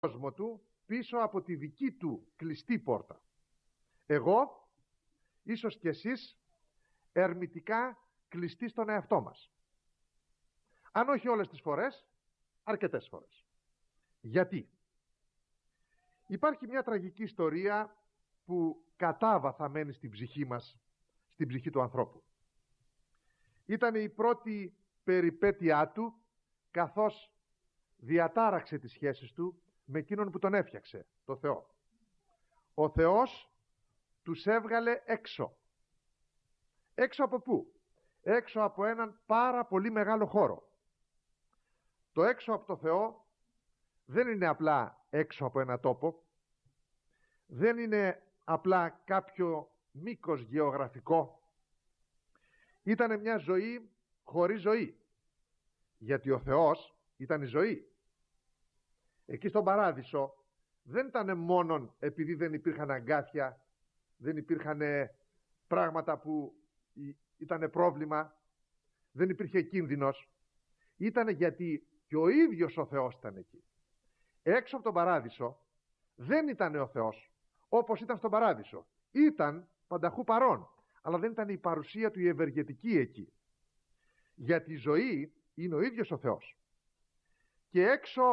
κόσμο του πίσω από τη δική του κλειστή πόρτα. Εγώ, ίσως και εσείς, ερμητικά κλειστοί στον εαυτό μας. Αν όχι όλες τις φορές, αρκετές φορές. Γιατί? Υπάρχει μια τραγική ιστορία που κατάβαθα μένει στην ψυχή μας, στην ψυχή του ανθρώπου. Ήταν η πρώτη περιπέτειά του, καθώς διατάραξε τις σχέσεις του με εκείνον που τον έφτιαξε, το Θεό. Ο Θεός τους έβγαλε έξω. Έξω από πού? Έξω από έναν πάρα πολύ μεγάλο χώρο. Το έξω από το Θεό δεν είναι απλά έξω από ένα τόπο, δεν είναι απλά κάποιο μήκος γεωγραφικό. Ήτανε μια ζωή χωρίς ζωή, γιατί ο Θεός ήταν η ζωή. Εκεί στον Παράδεισο δεν ήταν μόνον επειδή δεν υπήρχαν αγκάθια, δεν υπήρχαν πράγματα που ήταν πρόβλημα, δεν υπήρχε κίνδυνος. Ήτανε γιατί και ο ίδιος ο Θεός ήταν εκεί. Έξω από τον Παράδεισο δεν ήταν ο Θεός όπως ήταν στον Παράδεισο. Ήταν πανταχού παρών, αλλά δεν ήταν η παρουσία του η ευεργετική εκεί. Γιατί η ζωή είναι ο ίδιος ο Θεός. Και έξω,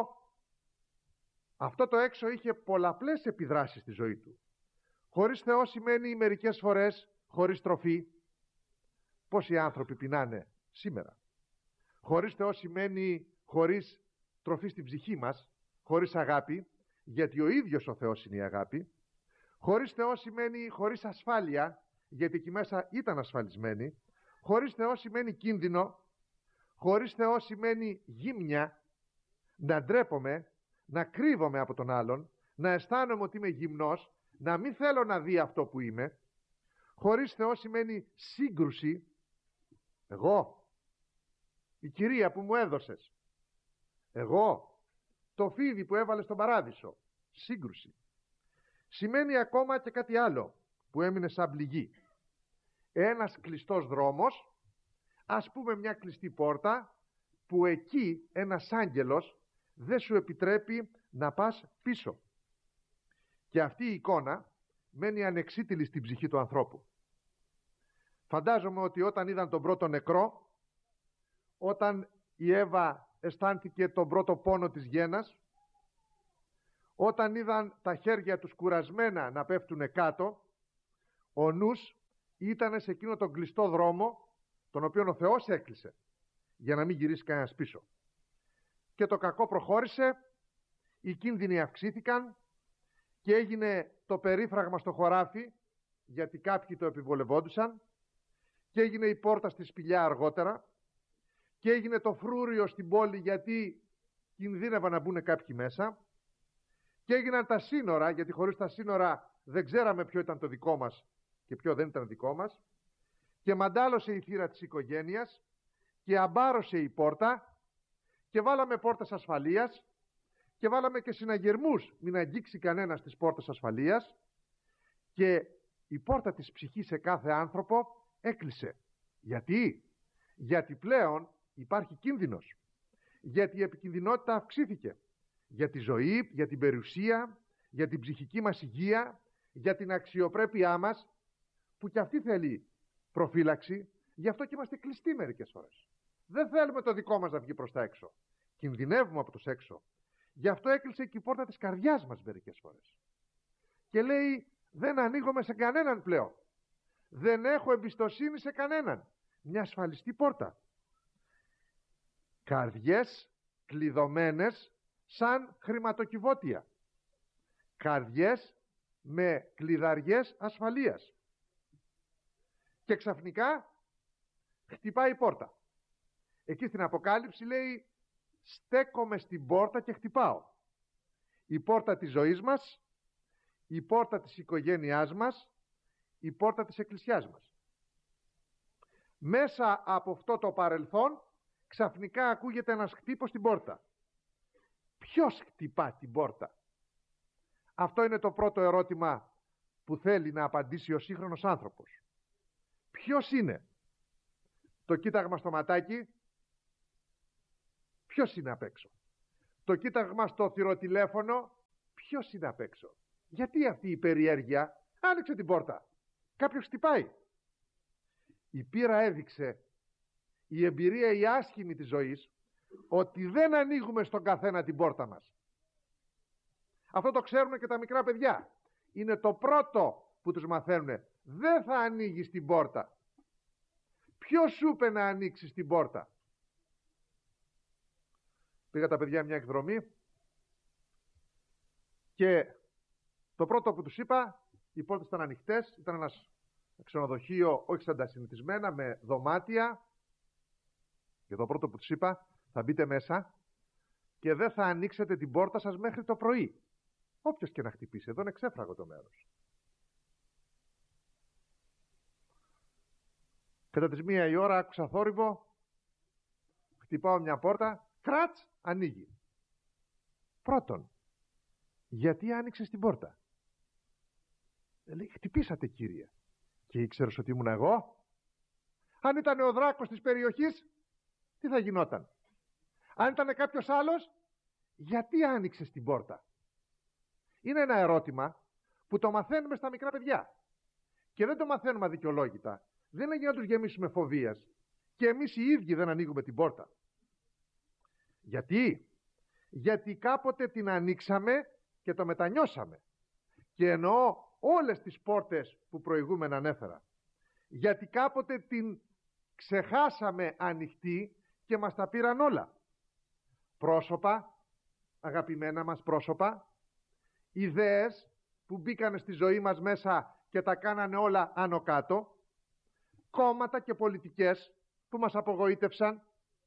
αυτό το έξω είχε πολλαπλές επιδράσεις στη ζωή του. Χωρίς Θεό σημαίνει μερικές φορές χωρίς τροφή. Πόσοι άνθρωποι πεινάνε σήμερα? Χωρίς Θεό σημαίνει χωρίς τροφή στην ψυχή μας, χωρίς αγάπη, γιατί ο ίδιος ο Θεός είναι η αγάπη. Χωρίς Θεό σημαίνει χωρίς ασφάλεια, γιατί εκεί μέσα ήταν ασφαλισμένοι. Χωρίς Θεό σημαίνει κίνδυνο. Χωρίς Θεό σημαίνει γύμνια, να ντρέπομαι, να κρύβομαι από τον άλλον, να αισθάνομαι ότι είμαι γυμνός, να μην θέλω να δει αυτό που είμαι. Χωρίς Θεό σημαίνει σύγκρουση. Εγώ, η κυρία που μου έδωσες, εγώ, το φίδι που έβαλες στον Παράδεισο, σύγκρουση. Σημαίνει ακόμα και κάτι άλλο που έμεινε σαν πληγή. Ένας κλειστός δρόμος, ας πούμε μια κλειστή πόρτα, που εκεί ένας άγγελος δεν σου επιτρέπει να πας πίσω. Και αυτή η εικόνα μένει ανεξίτηλη στην ψυχή του ανθρώπου. Φαντάζομαι ότι όταν είδαν τον πρώτο νεκρό, όταν η Εύα αισθάνθηκε τον πρώτο πόνο της γένας, όταν είδαν τα χέρια τους κουρασμένα να πέφτουνε κάτω, ο νους ήταν σε εκείνο τον κλειστό δρόμο, τον οποίο ο Θεός έκλεισε για να μην γυρίσει κανένας πίσω. Και το κακό προχώρησε, οι κίνδυνοι αυξήθηκαν και έγινε το περίφραγμα στο χωράφι, γιατί κάποιοι το επιβολευόντουσαν, και έγινε η πόρτα στη σπηλιά αργότερα, και έγινε το φρούριο στην πόλη, γιατί κινδύνευαν να μπουν κάποιοι μέσα, και έγιναν τα σύνορα, γιατί χωρίς τα σύνορα δεν ξέραμε ποιο ήταν το δικό μας και ποιο δεν ήταν δικό μας, και μαντάλωσε η θύρα της οικογένειας και αμπάρωσε η πόρτα, και βάλαμε πόρτες ασφαλείας και βάλαμε και συναγερμούς μην αγγίξει κανένας τις πόρτες ασφαλείας, και η πόρτα της ψυχής σε κάθε άνθρωπο έκλεισε. Γιατί πλέον υπάρχει κίνδυνος, γιατί η επικινδυνότητα αυξήθηκε για τη ζωή, για την περιουσία, για την ψυχική μας υγεία, για την αξιοπρέπειά μας, που και αυτή θέλει προφύλαξη. Γι' αυτό και είμαστε κλειστοί μερικές φορές. Δεν θέλουμε το δικό μας να βγει προς τα έξω. Κινδυνεύουμε από τους έξω. Γι' αυτό έκλεισε και η πόρτα της καρδιάς μας μερικές φορές. Και λέει, δεν ανοίγομαι σε κανέναν πλέον. Δεν έχω εμπιστοσύνη σε κανέναν. Μια ασφαλιστή πόρτα. Καρδιές κλειδωμένες σαν χρηματοκιβώτια. Καρδιές με κλειδαριές ασφαλείας. Και ξαφνικά χτυπάει η πόρτα. Εκεί στην Αποκάλυψη λέει, στέκομαι στην πόρτα και χτυπάω. Η πόρτα της ζωής μας, η πόρτα της οικογένειάς μας, η πόρτα της εκκλησιάς μας. Μέσα από αυτό το παρελθόν ξαφνικά ακούγεται ένας χτύπος στην πόρτα. Ποιος χτυπά την πόρτα? Αυτό είναι το πρώτο ερώτημα που θέλει να απαντήσει ο σύγχρονος άνθρωπος. Ποιος είναι? Το κοίταγμα στο ματάκι, ποιος είναι απ' έξω? Το κοίταγμα στο θυροτηλέφωνο, ποιος είναι απ' έξω. Γιατί αυτή η περιέργεια? Άνοιξε την πόρτα. Κάποιος χτυπάει. Η πείρα έδειξε, η εμπειρία η άσχημη της ζωής, ότι δεν ανοίγουμε στον καθένα την πόρτα μας. Αυτό το ξέρουν και τα μικρά παιδιά. Είναι το πρώτο που τους μαθαίνουν. Δεν θα ανοίγεις την πόρτα. Ποιος σου είπε να ανοίξεις την πόρτα? Πήγα τα παιδιά μια εκδρομή και το πρώτο που τους είπα, οι πόρτες ήταν ανοιχτές, ήταν ένας ξενοδοχείο όχι σαν τα συνηθισμένα, με δωμάτια, και το πρώτο που τους είπα, θα μπείτε μέσα και δεν θα ανοίξετε την πόρτα σας μέχρι το πρωί. Όποιος και να χτυπήσει, εδώ είναι ξέφραγο το μέρος. Κατά τις 1 η ώρα άκουσα θόρυβο, χτυπάω μια πόρτα, κράτς, ανοίγει. Πρώτον, γιατί άνοιξες την πόρτα? Λέει, χτυπήσατε κύριε. Και ήξερες ότι ήμουν εγώ? Αν ήταν ο δράκος της περιοχής, τι θα γινόταν? Αν ήταν κάποιος άλλος, γιατί άνοιξες την πόρτα? Είναι ένα ερώτημα που το μαθαίνουμε στα μικρά παιδιά. Και δεν το μαθαίνουμε αδικαιολόγητα. Δεν είναι για να τους γεμίσουμε φοβίας. Και εμείς οι ίδιοι δεν ανοίγουμε την πόρτα. Γιατί? Γιατί κάποτε την ανοίξαμε και το μετανιώσαμε. Και εννοώ όλες τις πόρτες που προηγούμενα ανέφερα. Γιατί κάποτε την ξεχάσαμε ανοιχτή και μας τα πήραν όλα. Πρόσωπα, αγαπημένα μας πρόσωπα, ιδέες που μπήκανε στη ζωή μας μέσα και τα κάνανε όλα άνω κάτω, κόμματα και πολιτικές που μας απογοήτευσαν.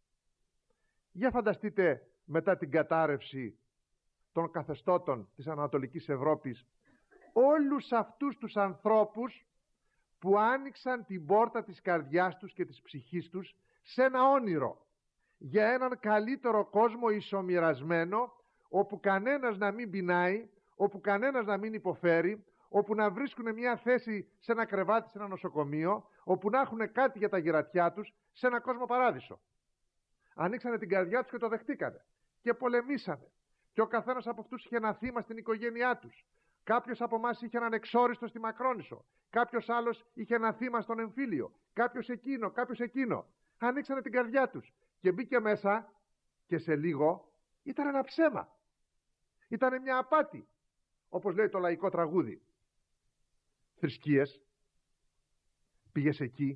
Για φανταστείτε μετά την κατάρρευση των καθεστώτων της Ανατολικής Ευρώπης όλους αυτούς τους ανθρώπους που άνοιξαν την πόρτα της καρδιάς τους και της ψυχής τους σε ένα όνειρο για έναν καλύτερο κόσμο ισομοιρασμένο, όπου κανένας να μην πεινάει, όπου κανένας να μην υποφέρει, όπου να βρίσκουν μια θέση σε ένα κρεβάτι σε ένα νοσοκομείο, όπου να έχουν κάτι για τα γερατιά τους σε ένα κόσμο παράδεισο. Ανοίξανε την καρδιά τους και το δεχτήκανε και πολεμήσανε, και ο καθένας από αυτούς είχε ένα θύμα στην οικογένειά τους. Κάποιος από εμάς είχε έναν εξόριστο στη Μακρόνισσο, κάποιος άλλος είχε ένα θύμα στον Εμφύλιο, κάποιος εκείνο. Ανοίξανε την καρδιά τους και μπήκε μέσα, και σε λίγο ήταν ένα ψέμα. Ήταν μια απάτη, όπως λέει το λαϊκό τραγούδι. Θρησκείες, πήγες εκεί,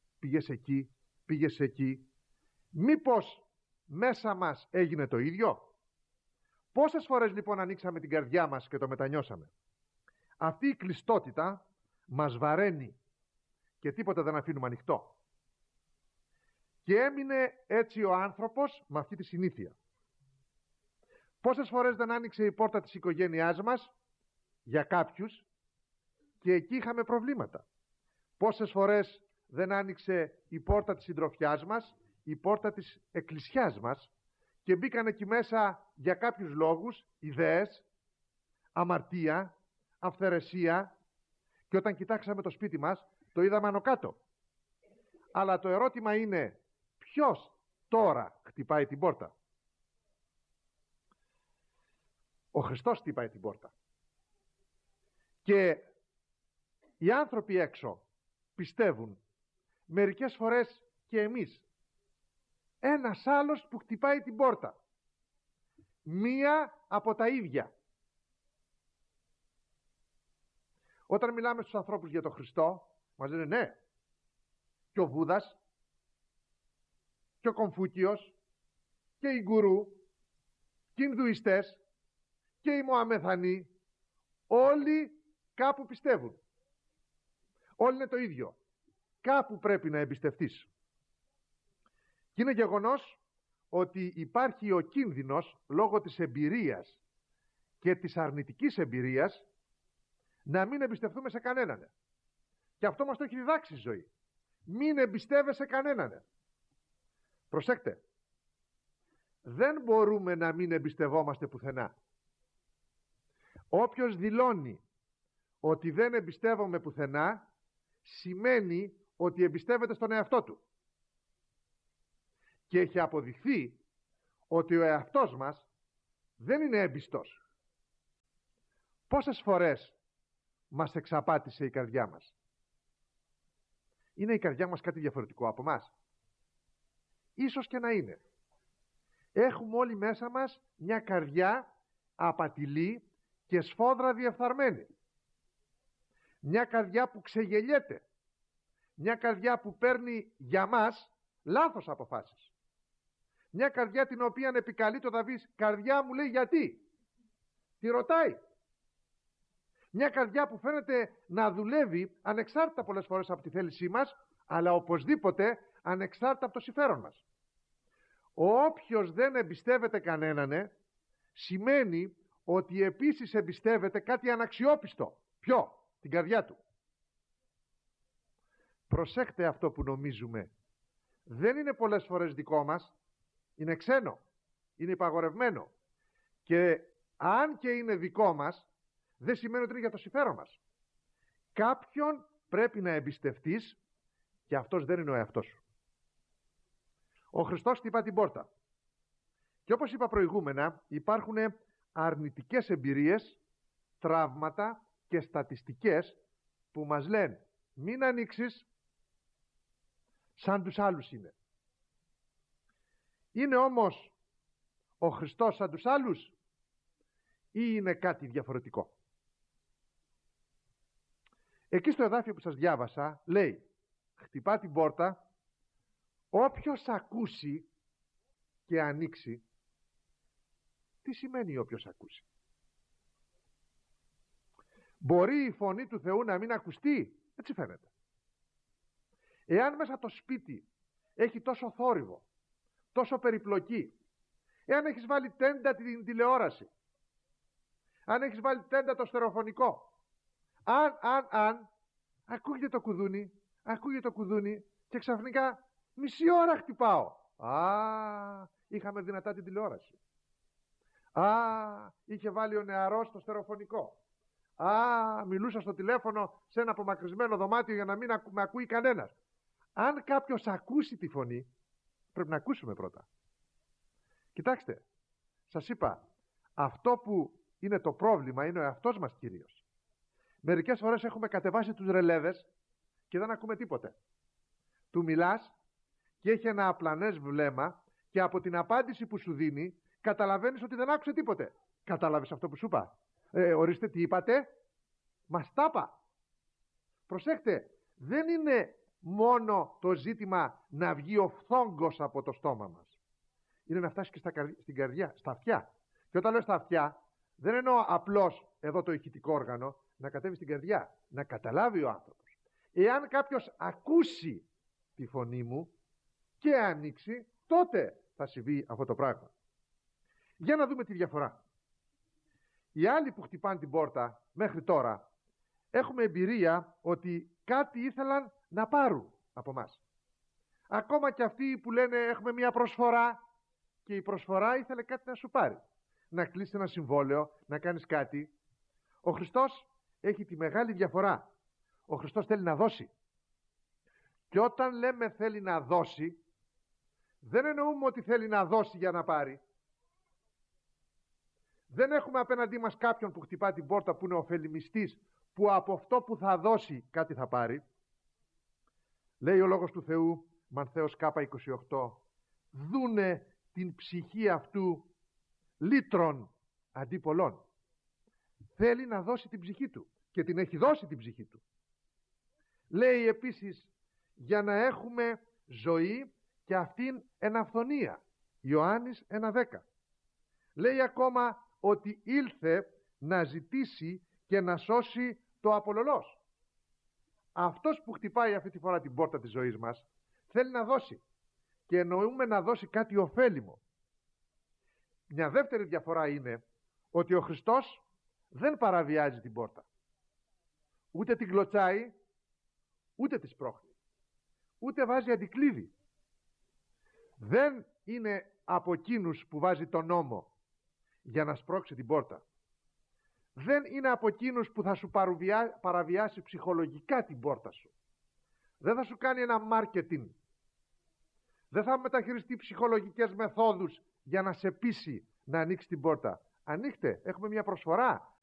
πήγες εκεί. Μήπως μέσα μας έγινε το ίδιο? Πόσες φορές λοιπόν ανοίξαμε την καρδιά μας και το μετανιώσαμε? Αυτή η κλειστότητα μας βαραίνει και τίποτα δεν αφήνουμε ανοιχτό. Και έμεινε έτσι ο άνθρωπος με αυτή τη συνήθεια. Πόσες φορές δεν άνοιξε η πόρτα της οικογένειάς μας για κάποιους και εκεί είχαμε προβλήματα? Πόσες φορές δεν άνοιξε η πόρτα της συντροφιάς μας, η πόρτα της εκκλησιάς μας, και μπήκαν εκεί μέσα για κάποιους λόγους, ιδέες, αμαρτία, αυθαιρεσία, και όταν κοιτάξαμε το σπίτι μας το είδαμε άνω κάτω. Αλλά το ερώτημα είναι, ποιος τώρα χτυπάει την πόρτα? Ο Χριστός χτυπάει την πόρτα. Και οι άνθρωποι έξω πιστεύουν, μερικές φορές και εμείς, ένας άλλος που χτυπάει την πόρτα. Μία από τα ίδια. Όταν μιλάμε στους ανθρώπους για τον Χριστό, μας λένε ναι, και ο Βούδας, και ο Κομφούκιος, και οι γκουρού, και οι Ινδουιστές, και οι Μωαμεθανοί, όλοι κάπου πιστεύουν. Όλοι είναι το ίδιο. Κάπου πρέπει να εμπιστευτείς. Και είναι γεγονός ότι υπάρχει ο κίνδυνος, λόγω της εμπειρίας και της αρνητικής εμπειρίας, να μην εμπιστευτούμε σε κανέναν. Και αυτό μας το έχει διδάξει η ζωή. Μην εμπιστεύεσαι κανέναν. Προσέξτε, δεν μπορούμε να μην εμπιστευόμαστε πουθενά. Όποιος δηλώνει ότι δεν εμπιστεύομαι πουθενά, σημαίνει ότι εμπιστεύεται στον εαυτό του. Και έχει αποδειχθεί ότι ο εαυτός μας δεν είναι έμπιστος. Πόσες φορές μας εξαπάτησε η καρδιά μας? Είναι η καρδιά μας κάτι διαφορετικό από μας? Ίσως και να είναι. Έχουμε όλοι μέσα μας μια καρδιά απατηλή και σφόδρα διεφθαρμένη. Μια καρδιά που ξεγελιέται. Μια καρδιά που παίρνει για μας λάθος αποφάσεις. Μια καρδιά την οποία επικαλεί το Δαβίδ, καρδιά μου, λέει, γιατί? Τη ρωτάει. Μια καρδιά που φαίνεται να δουλεύει ανεξάρτητα πολλές φορές από τη θέλησή μας, αλλά οπωσδήποτε ανεξάρτητα από το συμφέρον μας. Όποιος δεν εμπιστεύεται κανέναν, σημαίνει ότι επίσης εμπιστεύεται κάτι αναξιόπιστο. Ποιο? Την καρδιά του. Προσέχτε αυτό που νομίζουμε. Δεν είναι πολλές φορές δικό μας, είναι ξένο, είναι υπαγορευμένο. Και αν και είναι δικό μας, δεν σημαίνει ότι είναι για το συμφέρον μας. Κάποιον πρέπει να εμπιστευτείς και αυτός δεν είναι ο εαυτός σου. Ο Χριστός χτυπά την πόρτα. Και όπως είπα προηγούμενα, υπάρχουν αρνητικές εμπειρίες, τραύματα και στατιστικές που μας λένε μην ανοίξεις, σαν τους άλλους είναι. Είναι όμως ο Χριστός σαν τους άλλους ή είναι κάτι διαφορετικό? Εκεί στο εδάφιο που σας διάβασα λέει, χτυπά την πόρτα, όποιος ακούσει και ανοίξει. Τι σημαίνει όποιος ακούσει? Μπορεί η φωνή του Θεού να μην ακουστεί? Έτσι φαίνεται. Εάν μέσα το σπίτι έχει τόσο θόρυβο, τόσο περιπλοκή, εάν έχεις βάλει τέντα την τηλεόραση, αν έχεις βάλει τέντα το στερεοφωνικό, αν ακούγεται το κουδούνι και ξαφνικά μισή ώρα χτυπάω. Είχαμε δυνατά την τηλεόραση. Είχε βάλει ο νεαρός το στερεοφωνικό. Μιλούσα στο τηλέφωνο σε ένα απομακρυσμένο δωμάτιο για να μην με ακούει κανένας. Αν κάποιος ακούσει τη φωνή, πρέπει να ακούσουμε πρώτα. Κοιτάξτε, σας είπα, αυτό που είναι το πρόβλημα είναι ο εαυτός μας κυρίως. Μερικές φορές έχουμε κατεβάσει τους ρελέδες και δεν ακούμε τίποτε. Του μιλάς και έχει ένα απλανές βλέμμα και από την απάντηση που σου δίνει καταλαβαίνεις ότι δεν άκουσε τίποτε. Κατάλαβες αυτό που σου είπα? Ορίστε τι είπατε? Μας τα είπα. Προσέχτε, δεν είναι μόνο το ζήτημα να βγει ο φθόγκος από το στόμα μας. Είναι να φτάσει και στην καρδιά, στα αυτιά. Και όταν λέω στα αυτιά, δεν εννοώ απλώς εδώ το ηχητικό όργανο, να κατέβει στην καρδιά, να καταλάβει ο άνθρωπος. Εάν κάποιος ακούσει τη φωνή μου και ανοίξει, τότε θα συμβεί αυτό το πράγμα. Για να δούμε τη διαφορά. Οι άλλοι που χτυπάνε την πόρτα μέχρι τώρα έχουμε εμπειρία ότι κάτι ήθελαν να πάρουν από μας. Ακόμα και αυτοί που λένε έχουμε μια προσφορά και η προσφορά ήθελε κάτι να σου πάρει. Να κλείσει ένα συμβόλαιο, να κάνεις κάτι. Ο Χριστός έχει τη μεγάλη διαφορά. Ο Χριστός θέλει να δώσει. Και όταν λέμε θέλει να δώσει, δεν εννοούμε ότι θέλει να δώσει για να πάρει. Δεν έχουμε απέναντί μας κάποιον που χτυπά την πόρτα που είναι ωφελημιστής, που από αυτό που θα δώσει κάτι θα πάρει. Λέει ο Λόγος του Θεού, Μανθαίος K28, δούνε την ψυχή αυτού λύτρων αντί πολλών. Θέλει να δώσει την ψυχή του και την έχει δώσει την ψυχή του. Λέει επίσης για να έχουμε ζωή και αυτήν εν αυθονία. Ιωάννης 1:10. Λέει ακόμα ότι ήλθε να ζητήσει και να σώσει το απολωλός. Αυτός που χτυπάει αυτή τη φορά την πόρτα της ζωής μας θέλει να δώσει και εννοούμε να δώσει κάτι ωφέλιμο. Μια δεύτερη διαφορά είναι ότι ο Χριστός δεν παραβιάζει την πόρτα. Ούτε την κλωτσάει, ούτε τη σπρώχνει, ούτε βάζει αντικλείδι. Δεν είναι από εκείνους που βάζει τον νόμο για να σπρώξει την πόρτα. Δεν είναι από εκείνους που θα σου παραβιάσει ψυχολογικά την πόρτα σου. Δεν θα σου κάνει ένα μάρκετινγκ. Δεν θα μεταχειριστεί ψυχολογικές μεθόδους για να σε πείσει να ανοίξει την πόρτα. Ανοίχτε, έχουμε μια προσφορά.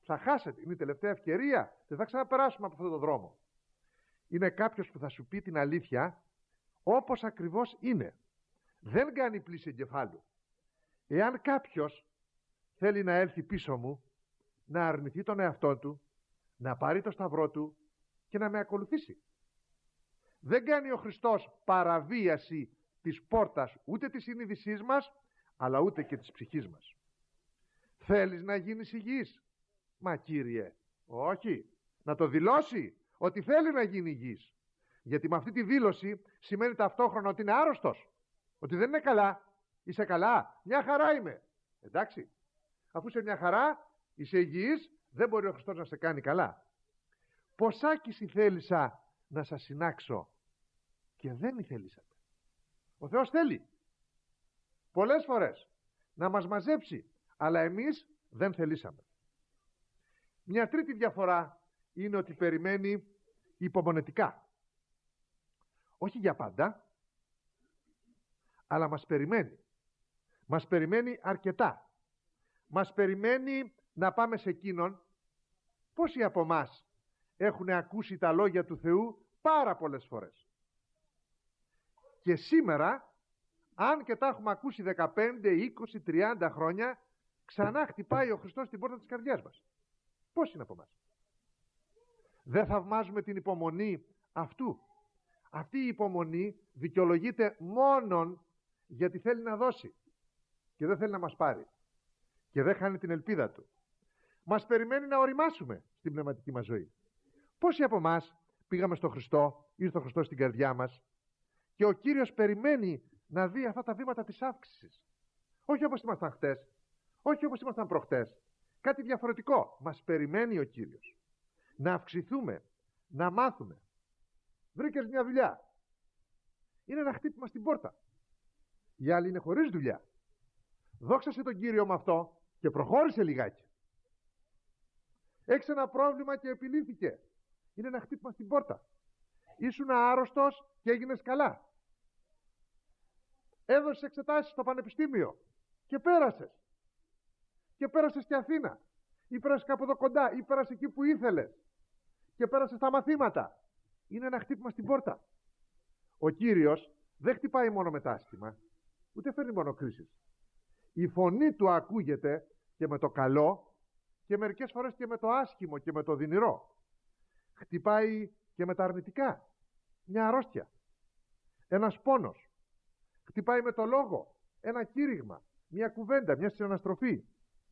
Θα χάσετε. Είναι η τελευταία ευκαιρία. Δεν θα ξαναπεράσουμε από αυτόν τον δρόμο. Είναι κάποιος που θα σου πει την αλήθεια όπως ακριβώς είναι. Δεν κάνει πλήση εγκεφάλου. Εάν κάποιος θέλει να έλθει πίσω μου, να αρνηθεί τον εαυτό του, να πάρει το σταυρό του και να με ακολουθήσει. Δεν κάνει ο Χριστός παραβίαση της πόρτας ούτε της συνείδησής μας, αλλά ούτε και της ψυχής μας. Θέλεις να γίνεις υγιής? Μα Κύριε, όχι. Να το δηλώσει ότι θέλει να γίνει υγιής. Γιατί με αυτή τη δήλωση σημαίνει ταυτόχρονα ότι είναι άρρωστος. Ότι δεν είναι καλά. Είσαι καλά? Μια χαρά είμαι. Εντάξει. Αφού είσαι μια χαρά, είσαι υγιής, δεν μπορεί ο Χριστός να σε κάνει καλά. Ποσάκις ηθέλησα να σας συνάξω και δεν ηθέλησατε. Ο Θεός θέλει πολλές φορές να μας μαζέψει, αλλά εμείς δεν θελήσαμε. Μια τρίτη διαφορά είναι ότι περιμένει υπομονετικά. Όχι για πάντα, αλλά μας περιμένει. Μας περιμένει αρκετά. Μας περιμένει να πάμε σε εκείνον. Πόσοι από εμάς έχουν ακούσει τα λόγια του Θεού πάρα πολλές φορές. Και σήμερα, αν και τα έχουμε ακούσει 15, 20, 30 χρόνια, ξανά χτυπάει ο Χριστός στην πόρτα της καρδιάς μας. Πώς είναι από εμάς? Δεν θαυμάζουμε την υπομονή αυτού? Αυτή η υπομονή δικαιολογείται μόνον γιατί θέλει να δώσει και δεν θέλει να μας πάρει και δεν χάνει την ελπίδα του. Μας περιμένει να οριμάσουμε στην πνευματική μας ζωή. Πόσοι από εμάς πήγαμε στο Χριστό, ήρθε ο Χριστός στην καρδιά μας και ο Κύριος περιμένει να δει αυτά τα βήματα της αύξησης. Όχι όπως ήμασταν χτες, όχι όπως ήμασταν προχτές. Κάτι διαφορετικό. Μας περιμένει ο Κύριος. Να αυξηθούμε, να μάθουμε. Βρήκες μια δουλειά. Είναι ένα χτύπημα στην πόρτα. Οι άλλοι είναι χωρίς δουλειά. Δόξασε τον Κύριο με αυτό και προχώρησε λιγάκι. Έχεις ένα πρόβλημα και επιλύθηκε. Είναι ένα χτύπημα στην πόρτα. Ήσουν άρρωστος και έγινες καλά. Έδωσες εξετάσεις στο πανεπιστήμιο και πέρασες. Και πέρασες και Αθήνα. Ή πέρασες κάπου εδώ κοντά. Ή πέρασες εκεί που ήθελες. Και πέρασες τα μαθήματα. Είναι ένα χτύπημα στην πόρτα. Ο Κύριος δεν χτυπάει μόνο με τα άσχημα. Ούτε φέρνει μόνο κρίσεις. Η φωνή του ακούγεται και με το καλό και μερικές φορές και με το άσχημο και με το δυνηρό. Χτυπάει και με τα αρνητικά. Μια αρρώστια. Ένας πόνος. Χτυπάει με το λόγο. Ένα κήρυγμα. Μια κουβέντα. Μια συναναστροφή.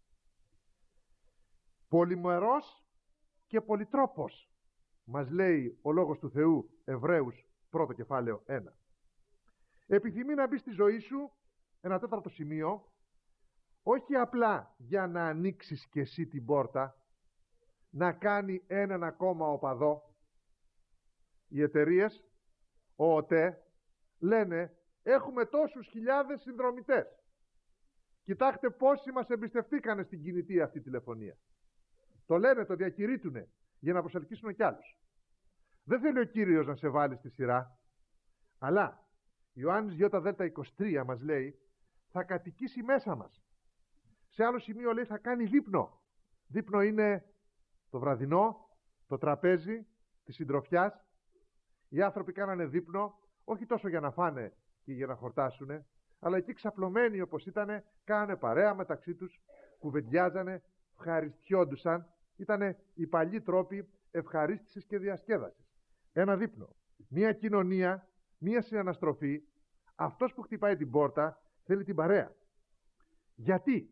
Πολυμερός και πολυτρόπος, μας λέει ο Λόγος του Θεού, Εβραίους, 1 κεφάλαιο 1. Επιθυμεί να μπει στη ζωή σου, ένα τέταρτο σημείο, όχι απλά για να ανοίξεις και εσύ την πόρτα, να κάνει έναν ακόμα οπαδό. Οι εταιρείες, ο ΟΤΕ, λένε έχουμε τόσους χιλιάδες συνδρομητές. Κοιτάξτε πόσοι μας εμπιστευτήκανε στην κινητή αυτή τηλεφωνία. Το λένε, το διακηρύττουνε για να προσελκύσουν κι άλλους. Δεν θέλει ο Κύριος να σε βάλει στη σειρά, αλλά Ιωάννης Δέλτα 23 μας λέει θα κατοικήσει μέσα μας. Σε άλλο σημείο λέει θα κάνει δείπνο. Δείπνο είναι το βραδινό, το τραπέζι της συντροφιάς. Οι άνθρωποι κάνανε δείπνο όχι τόσο για να φάνε και για να χορτάσουνε, αλλά εκεί ξαπλωμένοι όπως ήτανε, κάνανε παρέα μεταξύ τους, κουβεντιάζανε, ευχαριστιόντουσαν. Ήτανε οι παλιοί τρόποι ευχαρίστησης και διασκέδασης. Ένα δείπνο, μία κοινωνία, μία συναναστροφή. Αυτός που χτυπάει την πόρτα θέλει την παρέα. Γιατί?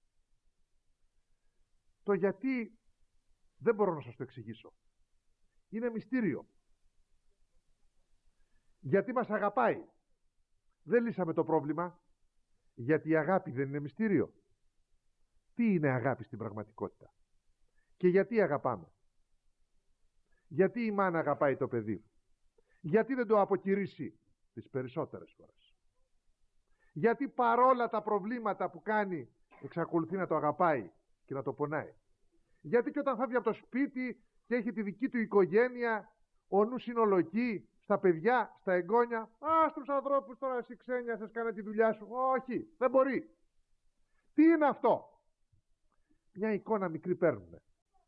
Το γιατί δεν μπορώ να σας το εξηγήσω. Είναι μυστήριο. Γιατί μας αγαπάει. Δεν λύσαμε το πρόβλημα. Γιατί η αγάπη δεν είναι μυστήριο. Τι είναι αγάπη στην πραγματικότητα? Και γιατί αγαπάμε? Γιατί η μάνα αγαπάει το παιδί? Γιατί δεν το αποκηρύσει τις περισσότερες φορές? Γιατί παρόλα τα προβλήματα που κάνει εξακολουθεί να το αγαπάει και να το πονάει? Γιατί και όταν φεύγει από το σπίτι και έχει τη δική του οικογένεια, ο νους συνολογεί στα παιδιά, στα εγγόνια, στους ανθρώπους τώρα εσύ ξένιασες, κάνε τη δουλειά σου? Όχι, δεν μπορεί. Τι είναι αυτό? Μια εικόνα μικρή παίρνουμε.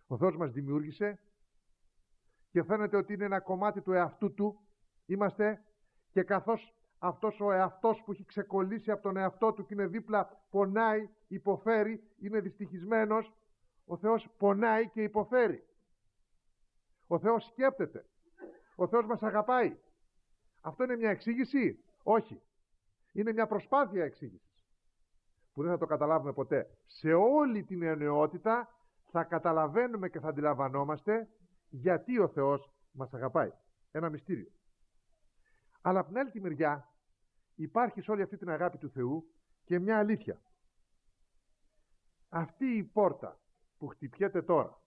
Ο Θεός μας δημιούργησε και φαίνεται ότι είναι ένα κομμάτι του εαυτού του είμαστε, και καθώς αυτός ο εαυτός που έχει ξεκολλήσει από τον εαυτό του και είναι δίπλα, πονάει, υποφέρει, είναι δυστυχισμένος, ο Θεός πονάει και υποφέρει. Ο Θεός σκέπτεται. Ο Θεός μας αγαπάει. Αυτό είναι μια εξήγηση? Όχι. Είναι μια προσπάθεια εξήγησης που δεν θα το καταλάβουμε ποτέ. Σε όλη την αιωνιότητα θα καταλαβαίνουμε και θα αντιλαμβανόμαστε γιατί ο Θεός μας αγαπάει. Ένα μυστήριο. Αλλά από την άλλη τη μεριά υπάρχει σε όλη αυτή την αγάπη του Θεού και μια αλήθεια. Αυτή η πόρτα που χτυπιέται τώρα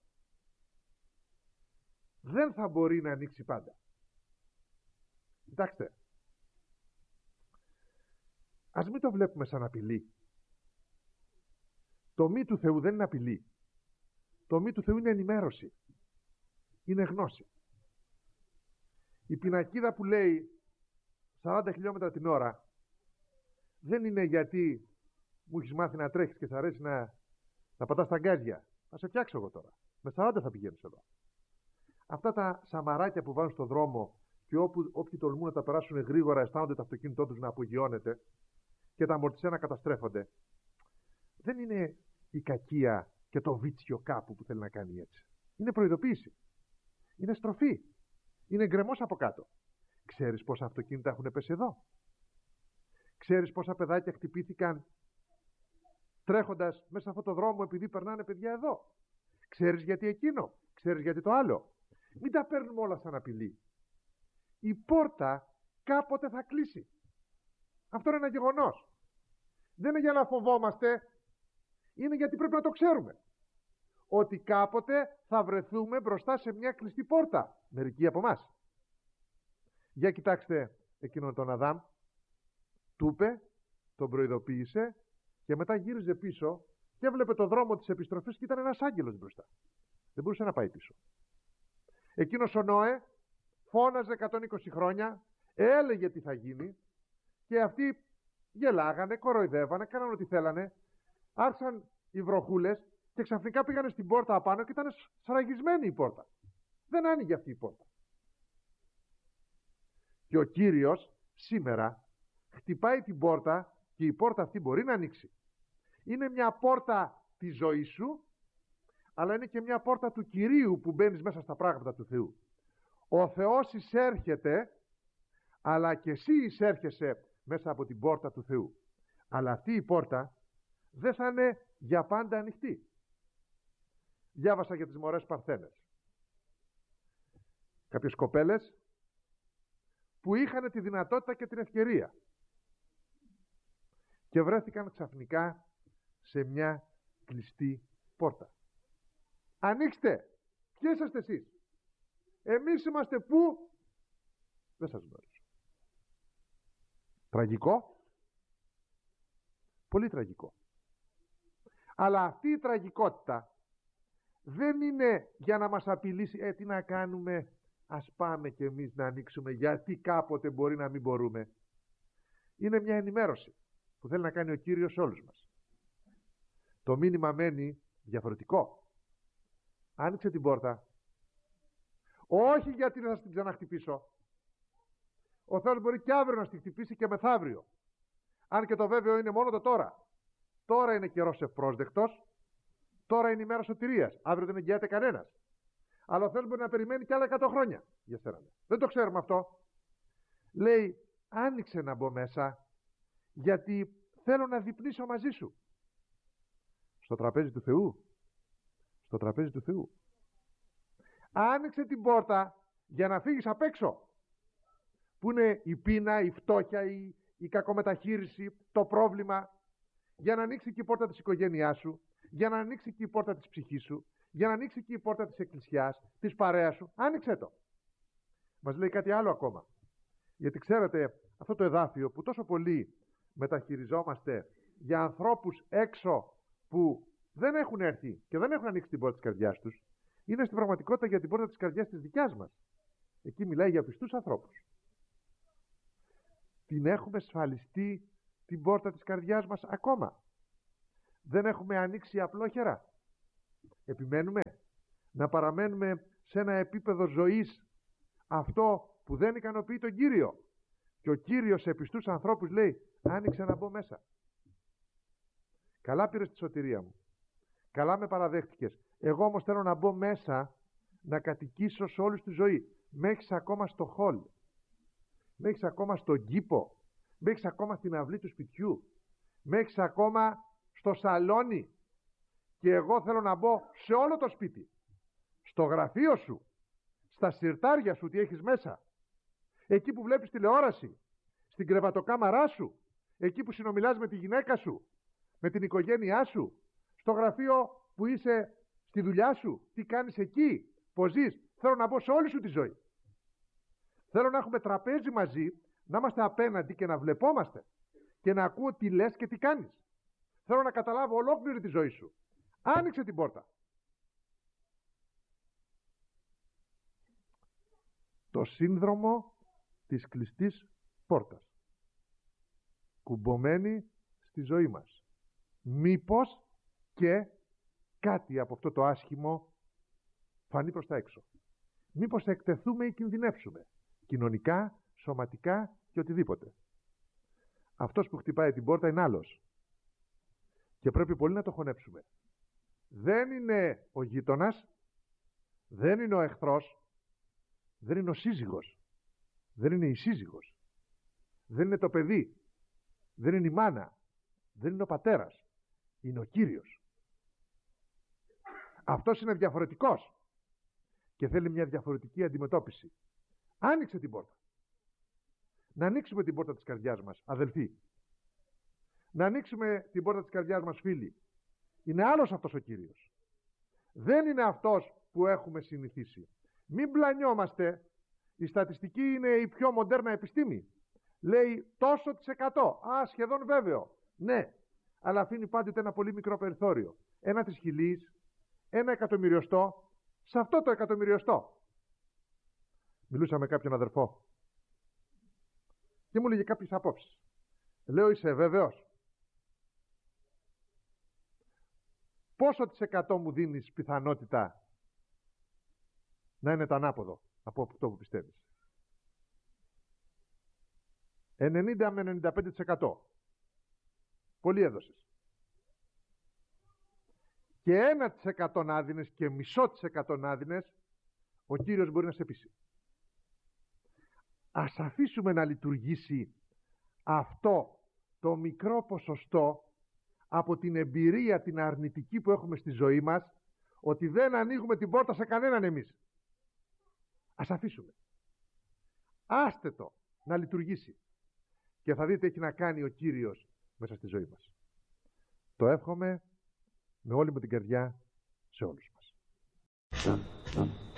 δεν θα μπορεί να ανοίξει πάντα. Κοιτάξτε, ας μην το βλέπουμε σαν απειλή. Το μη του Θεού δεν είναι απειλή. Το μη του Θεού είναι ενημέρωση. Είναι γνώση. Η πινακίδα που λέει 40 χιλιόμετρα την ώρα δεν είναι γιατί μου έχεις μάθει να τρέχεις και σ' αρέσει να πατάς τα γκάζια. Θα σε φτιάξω εγώ τώρα. Με 40 θα πηγαίνεις εδώ. Αυτά τα σαμαράκια που βάλουν στον δρόμο και όποιοι τολμούν να τα περάσουν γρήγορα αισθάνονται το αυτοκίνητό τους να απογειώνεται και τα αμορτισένα να καταστρέφονται. Δεν είναι η κακία και το βίτσιο κάπου που θέλει να κάνει έτσι. Είναι προειδοποίηση. Είναι στροφή. Είναι γκρεμός από κάτω. Ξέρεις πόσα αυτοκίνητα έχουν πέσει εδώ? Ξέρεις πόσα παιδάκια χτυπήθηκαν τρέχοντας μέσα σε αυτό το δρόμο επειδή περνάνε παιδιά εδώ? Ξέρεις γιατί εκείνο? Ξέρεις γιατί το άλλο? Μην τα παίρνουμε όλα σαν απειλή. Η πόρτα κάποτε θα κλείσει. Αυτό είναι ένα γεγονός. Δεν είναι για να φοβόμαστε. Είναι γιατί πρέπει να το ξέρουμε. Ότι κάποτε θα βρεθούμε μπροστά σε μια κλειστή πόρτα. Μερικοί από εμάς. Για κοιτάξτε εκείνον τον Αδάμ. Του είπε, τον προειδοποίησε και μετά γύριζε πίσω και έβλεπε το δρόμο της επιστροφής και ήταν ένας άγγελος μπροστά. Δεν μπορούσε να πάει πίσω. Εκείνος ο Νόε φώναζε 120 χρόνια, έλεγε τι θα γίνει και αυτοί γελάγανε, κοροϊδεύανε, κάνανε ό,τι θέλανε. Άρχισαν οι βροχούλες και ξαφνικά πήγανε στην πόρτα απάνω και ήταν σφραγισμένη η πόρτα. Δεν άνοιγε αυτή η πόρτα. Και ο Κύριος σήμερα χτυπάει την πόρτα και η πόρτα αυτή μπορεί να ανοίξει. Είναι μια πόρτα της ζωής σου, αλλά είναι και μια πόρτα του Κυρίου που μπαίνεις μέσα στα πράγματα του Θεού. Ο Θεός εισέρχεται, αλλά και εσύ εισέρχεσαι μέσα από την πόρτα του Θεού. Αλλά αυτή η πόρτα δεν θα είναι για πάντα ανοιχτή. Διάβασα για τις μωρές Παρθένες. Κάποιες κοπέλες που είχαν τη δυνατότητα και την ευκαιρία και βρέθηκαν ξαφνικά σε μια κλειστή πόρτα. Ανοίξτε! Ποιοι είσαστε εσείς? Εμείς είμαστε πού? Δεν σας γνωρίζω. Τραγικό. Πολύ τραγικό. Αλλά αυτή η τραγικότητα δεν είναι για να μας απειλήσει τι να κάνουμε, ας πάμε κι εμείς να ανοίξουμε γιατί κάποτε μπορεί να μην μπορούμε. Είναι μια ενημέρωση που θέλει να κάνει ο Κύριος σε όλους μας. Το μήνυμα μένει διαφορετικό. Άνοιξε την πόρτα. Όχι γιατί δεν θα την ξαναχτυπήσω. Ο Θεός μπορεί και αύριο να στη χτυπήσει και μεθαύριο. Αν και το βέβαιο είναι μόνο το τώρα. Τώρα είναι καιρός ευπρόσδεκτος. Τώρα είναι η μέρα σωτηρίας. Αύριο δεν εγγυάται κανένας. Αλλά ο Θεός μπορεί να περιμένει και άλλα 100 χρόνια για σένα. Δεν το ξέρουμε αυτό. Λέει, άνοιξε να μπω μέσα, γιατί θέλω να διπνήσω μαζί σου. Στο τραπέζι του Θεού. Στο τραπέζι του Θεού. Άνοιξε την πόρτα για να φύγεις απ' έξω. Που είναι η πείνα, η φτώχεια, η κακομεταχείριση, το πρόβλημα. Για να ανοίξει και η πόρτα της οικογένειάς σου. Για να ανοίξει και η πόρτα της ψυχής σου. Για να ανοίξει και η πόρτα της εκκλησιάς, της παρέας σου. Άνοιξε το. Μας λέει κάτι άλλο ακόμα. Γιατί ξέρετε, αυτό το εδάφιο που τόσο πολύ μεταχειριζόμαστε για ανθρώπους έξω που δεν έχουν έρθει και δεν έχουν ανοίξει την πόρτα της καρδιάς τους, είναι στην πραγματικότητα για την πόρτα της καρδιάς της δικιάς μας. Εκεί μιλάει για πιστούς ανθρώπους. Την έχουμε σφαλιστεί την πόρτα της καρδιάς μας ακόμα? Δεν έχουμε ανοίξει απλόχερα? Επιμένουμε? να παραμένουμε σε ένα επίπεδο ζωής αυτό που δεν ικανοποιεί τον Κύριο. Και ο Κύριος σε πιστούς ανθρώπους λέει, άνοιξε να μπω μέσα. Καλά πήρες τη σωτηρία μου, καλά με παραδέχτηκες, εγώ όμως θέλω να μπω μέσα, να κατοικήσω σε όλη τη ζωή. Με έχεις ακόμα στο χολ, με έχεις ακόμα στον κήπο, με έχεις ακόμα στην αυλή του σπιτιού, με έχεις ακόμα στο σαλόνι, και εγώ θέλω να μπω σε όλο το σπίτι, στο γραφείο σου, στα συρτάρια σου, τι έχεις μέσα, εκεί που βλέπεις τηλεόραση, στην κρεβατοκάμαρά σου, εκεί που συνομιλάς με τη γυναίκα σου, με την οικογένειά σου, στο γραφείο που είσαι, στη δουλειά σου, τι κάνεις εκεί, πώς ζεις. Θέλω να μπω σε όλη σου τη ζωή. Θέλω να έχουμε τραπέζι μαζί, να είμαστε απέναντι και να βλεπόμαστε και να ακούω τι λες και τι κάνεις. Θέλω να καταλάβω ολόκληρη τη ζωή σου. Άνοιξε την πόρτα. Το σύνδρομο της κλειστής πόρτας, κουμπωμένη στη ζωή μας. Μήπως και κάτι από αυτό το άσχημο φανεί προς τα έξω. Μήπως εκτεθούμε ή κινδυνεύσουμε, κοινωνικά, σωματικά και οτιδήποτε. Αυτός που χτυπάει την πόρτα είναι άλλος και πρέπει πολύ να το χωνέψουμε. Δεν είναι ο γείτονας, δεν είναι ο εχθρός, δεν είναι ο σύζυγος, δεν είναι η σύζυγος, δεν είναι το παιδί, δεν είναι η μάνα, δεν είναι ο πατέρας, είναι ο Κύριος. Αυτός είναι διαφορετικός και θέλει μια διαφορετική αντιμετώπιση. Άνοιξε την πόρτα. Να ανοίξουμε την πόρτα της καρδιάς μας, αδελφοί. Να ανοίξουμε την πόρτα της καρδιάς μας, φίλοι. Είναι άλλος αυτός ο Κύριος. Δεν είναι αυτός που έχουμε συνηθίσει. Μην πλανιόμαστε. Η στατιστική είναι η πιο μοντέρνα επιστήμη. Λέει τόσο της εκατό. Σχεδόν βέβαιο. Ναι. Αλλά αφήνει πάντοτε ένα πολύ μικρό περιθώριο. 1 τρισχιλής, 1 εκατομμυριοστό, σε αυτό το εκατομμυριοστό. Μιλούσα με κάποιον αδερφό και μου έλεγε κάποιες απόψεις. Λέω, είσαι βέβαιος? Πόσο της εκατό μου δίνεις πιθανότητα να είναι το ανάποδο από αυτό που πιστεύεις? 90 με 95%. Πολύ έδωσες. Και 1% να δίνεις και μισό της εκατό να δίνεις, ο Κύριος μπορεί να σε πείσει. Ας αφήσουμε να λειτουργήσει αυτό το μικρό ποσοστό από την εμπειρία την αρνητική που έχουμε στη ζωή μας, ότι δεν ανοίγουμε την πόρτα σε κανέναν εμείς. Ας αφήσουμε. Άστε το να λειτουργήσει. Και θα δείτε έχει να κάνει ο Κύριος μέσα στη ζωή μας. Το εύχομαι με όλη μου την καρδιά σε όλους μας.